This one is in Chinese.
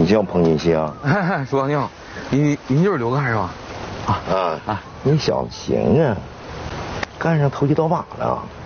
你叫彭锦熙啊？ 叔你好，您就是刘干是吧？ 你小子行啊，干上投机倒把了。